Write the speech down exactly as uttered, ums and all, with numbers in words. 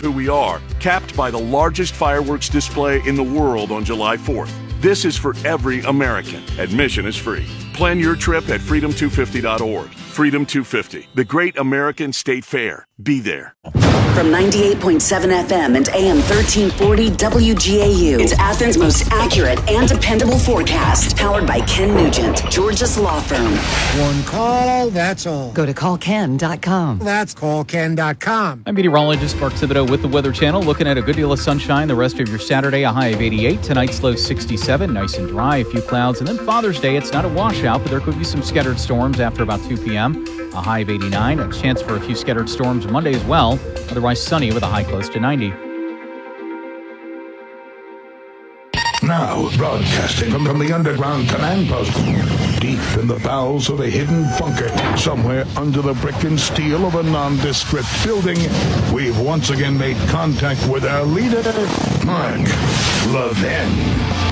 who we are, capped by the largest fireworks display in the world on July fourth. This is for every American. Admission is free. Plan your trip at freedom two fifty dot org. Freedom two fifty, the Great American State Fair. Be there. From ninety-eight point seven F M and A M thirteen forty W G A U, it's Athens' most accurate and dependable forecast. Powered by Ken Nugent, Georgia's law firm. One call, that's all. Go to call ken dot com. That's call ken dot com. I'm meteorologist Mark Thibodeau with the Weather Channel, looking at a good deal of sunshine the rest of your Saturday, a high of eighty-eight. Tonight's low sixty-seven, nice and dry, a few clouds. And then Father's Day, it's not a washout, but there could be some scattered storms after about two p.m. A high of eighty-nine, a chance for a few scattered storms Monday as well. Otherwise sunny with a high close to ninety. Now, broadcasting from, from the underground command post, deep in the bowels of a hidden bunker, somewhere under the brick and steel of a nondescript building, we've once again made contact with our leader, Mark Levin.